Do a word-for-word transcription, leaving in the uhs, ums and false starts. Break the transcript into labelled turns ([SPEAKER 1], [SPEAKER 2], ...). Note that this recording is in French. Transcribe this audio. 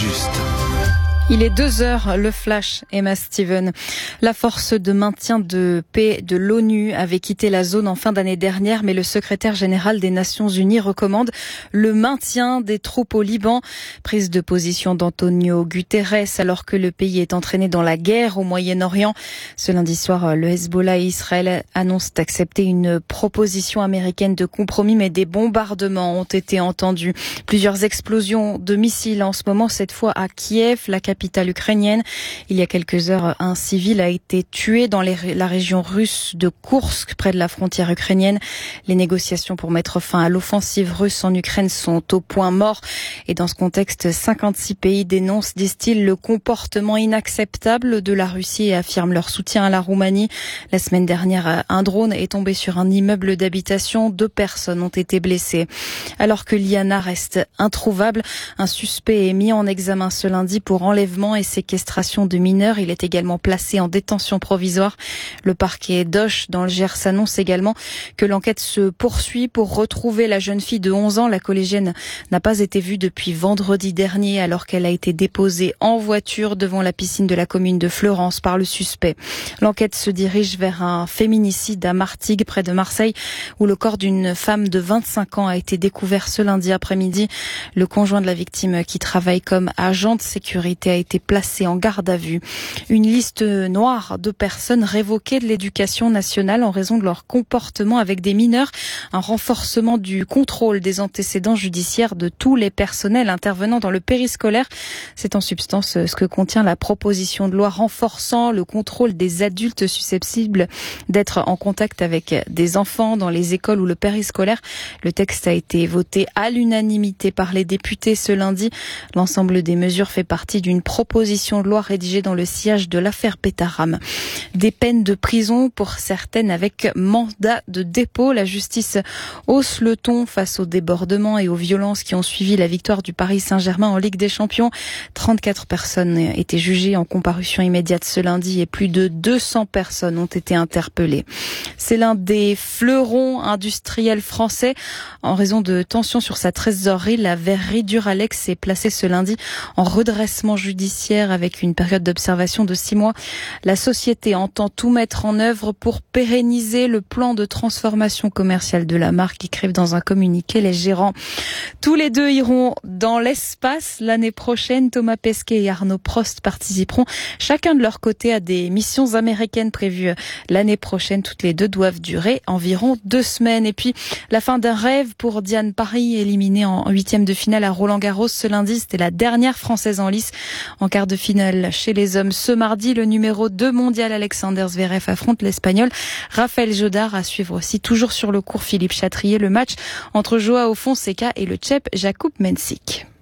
[SPEAKER 1] juste.
[SPEAKER 2] Il est deux heures, le flash, Emma Steven. La force de maintien de paix de l'ONU avait quitté la zone en fin d'année dernière, mais le secrétaire général des Nations Unies recommande le maintien des troupes au Liban. Prise de position d'Antonio Guterres alors que le pays est entraîné dans la guerre au Moyen-Orient. Ce lundi soir, le Hezbollah et Israël annoncent accepter une proposition américaine de compromis, mais des bombardements ont été entendus. Plusieurs explosions de missiles en ce moment, cette fois à Kiev, la capitale ukrainienne. Il y a quelques heures, un civil a été tué dans les, la région russe de Koursk, près de la frontière ukrainienne. Les négociations pour mettre fin à l'offensive russe en Ukraine sont au point mort. Et dans ce contexte, cinquante-six pays dénoncent, disent-ils, le comportement inacceptable de la Russie et affirment leur soutien à la Roumanie. La semaine dernière, un drone est tombé sur un immeuble d'habitation. Deux personnes ont été blessées. Alors que Liana reste introuvable, un suspect est mis en examen ce lundi pour enlèvement et séquestration de mineurs. Il est également placé en détention provisoire. Le parquet d'Auch dans le Gers annonce également que l'enquête se poursuit pour retrouver la jeune fille de onze ans. La collégienne n'a pas été vue depuis vendredi dernier alors qu'elle a été déposée en voiture devant la piscine de la commune de Fleurance par le suspect. L'enquête se dirige vers un féminicide à Martigues, près de Marseille, où le corps d'une femme de vingt-cinq ans a été découvert ce lundi après-midi. Le conjoint de la victime, qui travaille comme agent de sécurité, a été placé en garde à vue. Une liste noire de personnes révoquées de l'éducation nationale en raison de leur comportement avec des mineurs. Un renforcement du contrôle des antécédents judiciaires de tous les personnels intervenant dans le périscolaire. C'est en substance ce que contient la proposition de loi renforçant le contrôle des adultes susceptibles d'être en contact avec des enfants dans les écoles ou le périscolaire. Le texte a été voté à l'unanimité par les députés ce lundi. L'ensemble des mesures fait partie d'une proposition de loi rédigée dans le sillage de l'affaire Pétaram. Des peines de prison pour certaines avec mandat de dépôt. La justice hausse le ton face aux débordements et aux violences qui ont suivi la victoire du Paris Saint-Germain en Ligue des Champions. trente-quatre personnes étaient jugées en comparution immédiate ce lundi et plus de deux cents personnes ont été interpellées. C'est l'un des fleurons industriels français. En raison de tensions sur sa trésorerie, la verrerie Duralex est placée ce lundi en redressement judiciaire avec une période d'observation de six mois. La société entend tout mettre en œuvre pour pérenniser le plan de transformation commerciale de la marque, écrivent dans un communiqué les gérants. Tous les deux iront dans l'espace l'année prochaine. Thomas Pesquet et Arnaud Prost participeront chacun de leur côté à des missions américaines prévues l'année prochaine. Toutes les deux doivent durer environ deux semaines. Et puis, la fin d'un rêve pour Diane Paris, éliminée en huitième de finale à Roland-Garros ce lundi. C'était la dernière française en lice. En quart de finale chez les hommes ce mardi, le numéro deux mondial Alexander Zverev affronte l'Espagnol Rafael Jodar. À suivre aussi toujours sur le court Philippe Chatrier, le match entre Joao Fonseca et le Tchèque Jakub Mensik.